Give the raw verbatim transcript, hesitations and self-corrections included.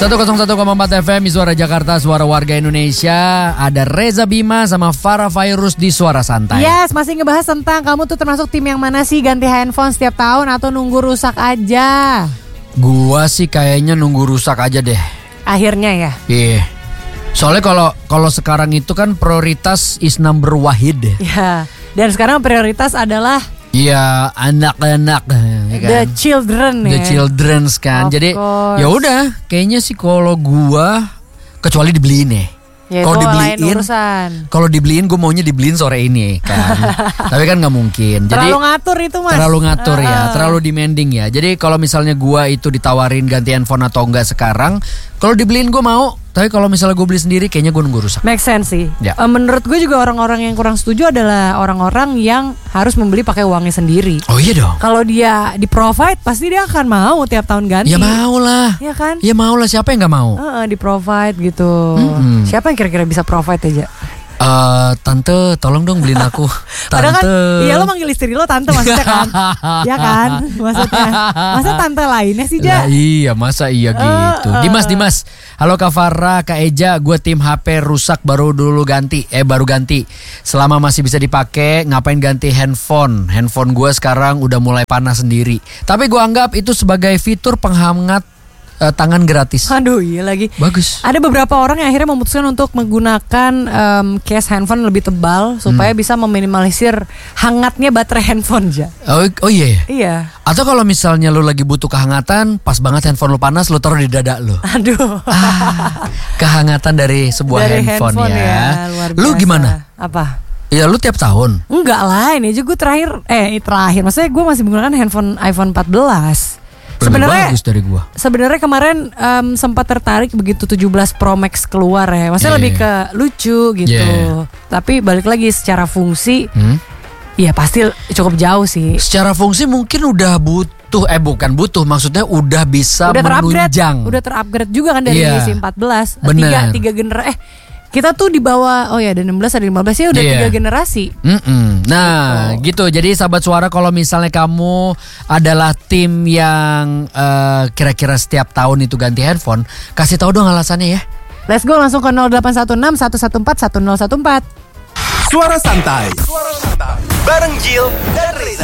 seratus satu koma empat F M Suara Jakarta, suara warga Indonesia. Ada Reza Bima sama Farah Fairuz di Suara Santai. Yes, masih ngebahas tentang kamu tuh termasuk tim yang mana sih, ganti handphone setiap tahun atau nunggu rusak aja? Gua sih kayaknya nunggu rusak aja deh. Akhirnya ya. Iya. Yeah. Soalnya kalau kalau sekarang itu kan prioritas is number wahid. Ya. Dan sekarang prioritas adalah iya, anak-anak ya kan? The children ya. The childrens kan. Of Jadi course. ya udah, kayaknya sih kalau gua kecuali dibeliin ya. Ya Kalau itu lain dibeliin, urusan. kalau dibeliin gue maunya dibeliin sore ini kan. Tapi kan nggak mungkin. Jadi Terlalu ngatur itu mas. Terlalu ngatur Uh-uh. ya, terlalu demanding ya. Jadi kalau misalnya gua itu ditawarin ganti handphone atau enggak sekarang, kalau dibeliin gue mau. Tapi kalau misalnya gue beli sendiri, kayaknya gue nunggu rusak. Make sense sih. Ya. Uh, menurut gue juga orang-orang yang kurang setuju adalah orang-orang yang harus membeli pakai uangnya sendiri. Oh iya dong. Kalau dia di provide, pasti dia akan mau tiap tahun ganti. Ya mau lah. Iya kan? Ya mau lah, siapa yang nggak mau? Uh, di provide gitu. Mm-mm. Siapa yang kira-kira bisa provide aja? Eh, tante, tolong dong beliin aku. Padahal kan, Tante. iya lo manggil istri lo tante maksudnya kan? Ya kan? Maksudnya, masa tante lainnya sih Lah, Ja? iya, masa iya gitu. uh. Dimas, Dimas. Halo Kak Farah, Kak Eja, gue tim H P rusak baru dulu ganti. Eh baru ganti. Selama masih bisa dipakai, ngapain ganti handphone? Handphone gue sekarang udah mulai panas sendiri. Tapi gue anggap itu sebagai fitur penghangat eh, tangan gratis. Aduh iya lagi. Bagus. Ada beberapa orang yang akhirnya memutuskan untuk menggunakan um, case handphone lebih tebal supaya Hmm. bisa meminimalisir hangatnya baterai handphone Ja. Oh, oh iya ya? Iya. Atau kalau misalnya lu lagi butuh kehangatan, pas banget handphone lu panas, lu taruh di dada lu. Aduh. Ah, kehangatan dari sebuah Dari handphone, handphone ya. ya, luar Lu biasa. gimana? Apa? Ya lu tiap tahun. Enggak lah, ini aja gue terakhir eh terakhir, maksudnya gue masih menggunakan handphone iPhone empat belas. Lebih Sebenarnya bagus dari gua. Sebenarnya kemarin um, sempat tertarik begitu tujuh belas Pro Max keluar ya. Maksudnya Yeah. lebih ke lucu gitu. Yeah. Tapi balik lagi secara fungsi, Hmm? ya pasti cukup jauh sih. Secara fungsi mungkin udah butuh, eh bukan butuh, maksudnya udah bisa Udah terupgrade, menunjang. udah terupgrade juga kan dari Iya. si empat belas. Bener. Tiga tiga generasi. Eh kita tuh di bawah, oh ya ada enam belas ada lima belas ya udah Iya. tiga generasi. Mm-mm. Nah gitu, jadi sahabat suara, kalau misalnya kamu adalah tim yang eh, kira-kira setiap tahun itu ganti handphone, kasih tahu dong alasannya ya. Let's go langsung ke nol delapan satu enam satu satu empat satu nol satu empat. Suara Santai. Suara Santai. Bareng Jill dan Reza.